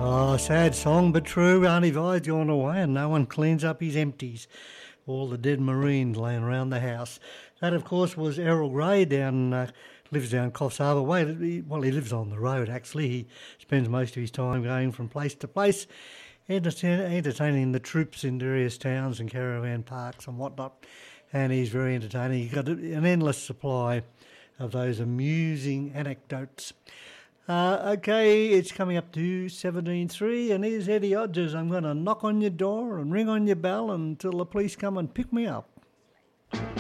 Oh, sad song, but true. Auntie Vi's gone away and no one cleans up his empties. All the dead Marines laying around the house. That, of course, was Errol Gray lives down Coffs Harbour Way. Well, he lives on the road, actually. He spends most of his time going from place to place, entertaining the troops in various towns and caravan parks and whatnot. And he's very entertaining. He's got an endless supply of those amusing anecdotes. Okay, it's coming up to 17:03, and here's Eddie Hodges. I'm going to knock on your door and ring on your bell until the police come and pick me up.